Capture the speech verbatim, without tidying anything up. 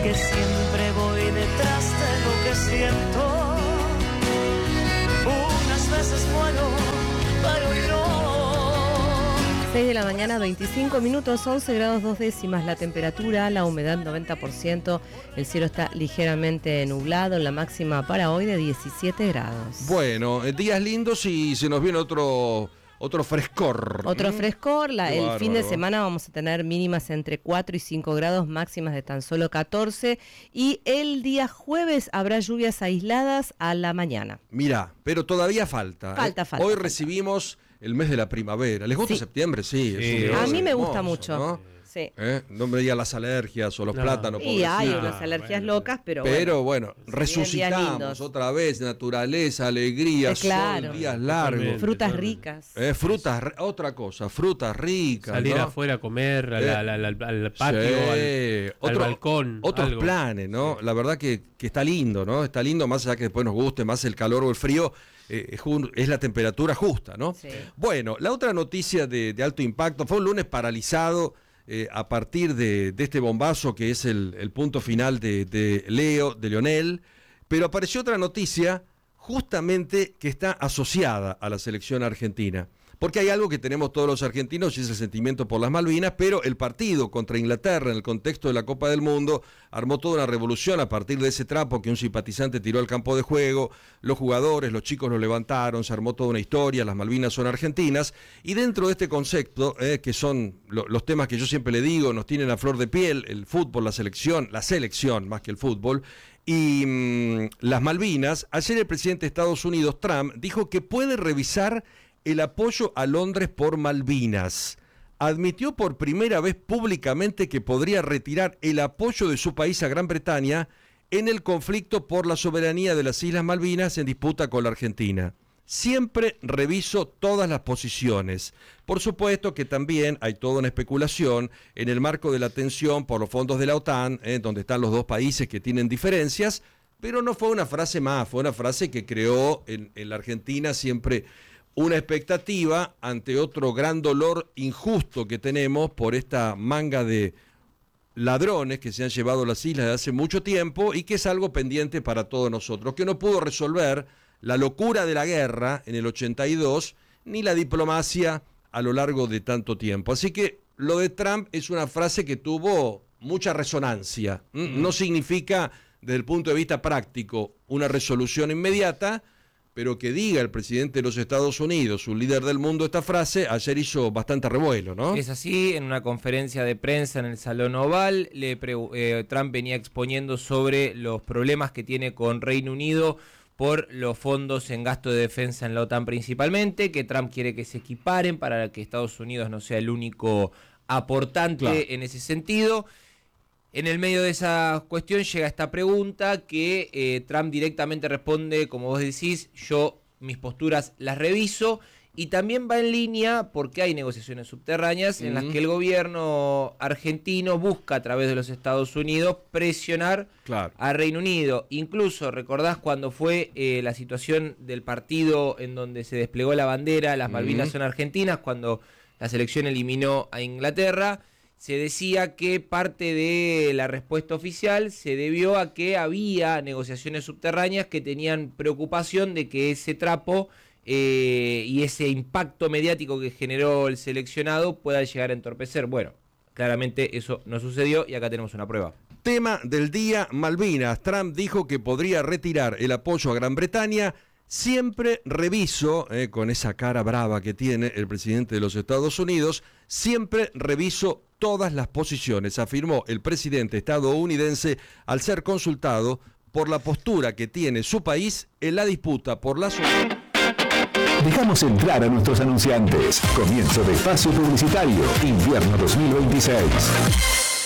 que siempre voy detrás de lo que siento. Unas veces muero, pero hoy no. seis de la mañana, veinticinco minutos, once grados dos décimas la temperatura, la humedad noventa por ciento, el cielo está ligeramente nublado, la máxima para hoy de diecisiete grados. Bueno, días lindos y se nos viene otro... Otro frescor. Otro frescor, la, el bárbaro. fin de semana vamos a tener mínimas entre cuatro y cinco grados, máximas de tan solo catorce, y el día jueves habrá lluvias aisladas a la mañana. Mirá, pero todavía falta. Falta, ¿eh? falta. Hoy falta. recibimos el mes de la primavera. ¿Les gusta Sí. septiembre? Sí. Sí. Es un mes A mí me hermoso, gusta mucho. ¿no? Sí. ¿Eh? No me digan las alergias o los No. plátanos. Y hay pobrecitos. unas alergias bueno. locas, pero, Pero bueno, días resucitamos lindos. otra vez, naturaleza, alegría, Eh, claro. sol, días largos. Totalmente. frutas Totalmente. ricas. Eh, frutas, ri- otra cosa, frutas ricas. Salir ¿no? afuera a comer, al, Eh, al- al- al- al patio, Sí. al, al Otro- balcón. Otros algo. planes, ¿no? Sí. La verdad que, que está lindo, ¿no? Está lindo, más allá que después nos guste más el calor o el frío, eh, es, un- es la temperatura justa, ¿no? Sí. Bueno, la otra noticia de, de alto impacto fue un lunes paralizado eh, a partir de, de este bombazo que es el, el punto final de, de Leo, de Lionel, pero apareció otra noticia justamente que está asociada a la selección argentina. Porque hay algo que tenemos todos los argentinos y es el sentimiento por las Malvinas, pero el partido contra Inglaterra en el contexto de la Copa del Mundo armó toda una revolución a partir de ese trapo que un simpatizante tiró al campo de juego, los jugadores, los chicos lo levantaron, se armó toda una historia, las Malvinas son argentinas, y dentro de este concepto, eh, que son lo, los temas que yo siempre le digo, nos tienen a flor de piel, el fútbol, la selección, la selección más que el fútbol, y mmm, las Malvinas, ayer el presidente de Estados Unidos, Trump, dijo que puede revisar el apoyo a Londres por Malvinas. Admitió por primera vez públicamente que podría retirar el apoyo de su país a Gran Bretaña en el conflicto por la soberanía de las Islas Malvinas en disputa con la Argentina. Siempre reviso todas las posiciones. Por supuesto que también hay toda una especulación en el marco de la tensión por los fondos de la OTAN, eh, donde están los dos países que tienen diferencias, pero no fue una frase más, fue una frase que creó en, en la Argentina siempre una expectativa ante otro gran dolor injusto que tenemos por esta manga de ladrones que se han llevado las islas de hace mucho tiempo y que es algo pendiente para todos nosotros, que no pudo resolver la locura de la guerra en el ochenta y dos ni la diplomacia a lo largo de tanto tiempo. Así que lo de Trump es una frase que tuvo mucha resonancia. ¿Mm? No significa, desde el punto de vista práctico, una resolución inmediata, pero que diga el presidente de los Estados Unidos, un líder del mundo, esta frase, ayer hizo bastante revuelo, ¿no? Es así, en una conferencia de prensa en el Salón Oval, le pre- eh, Trump venía exponiendo sobre los problemas que tiene con Reino Unido por los fondos en gasto de defensa en la OTAN principalmente, que Trump quiere que se equiparen para que Estados Unidos no sea el único aportante Claro. en ese sentido. En el medio de esa cuestión llega esta pregunta que eh, Trump directamente responde, como vos decís, yo mis posturas las reviso, y también va en línea porque hay negociaciones subterráneas en Mm. las que el gobierno argentino busca a través de los Estados Unidos presionar Claro. a Reino Unido. Incluso, ¿recordás cuando fue eh, la situación del partido en donde se desplegó la bandera, las Malvinas Mm. son argentinas, cuando la selección eliminó a Inglaterra? Se decía que parte de la respuesta oficial se debió a que había negociaciones subterráneas que tenían preocupación de que ese trapo eh, y ese impacto mediático que generó el seleccionado pueda llegar a entorpecer. Bueno, claramente eso no sucedió y acá tenemos una prueba. Tema del día, Malvinas. Trump dijo que podría retirar el apoyo a Gran Bretaña. Siempre reviso, eh, con esa cara brava que tiene el presidente de los Estados Unidos, siempre reviso todas las posiciones, afirmó el presidente estadounidense al ser consultado por la postura que tiene su país en la disputa por la soberanía. Dejamos entrar a nuestros anunciantes. Comienzo de espacio publicitario, invierno dos mil veintiséis.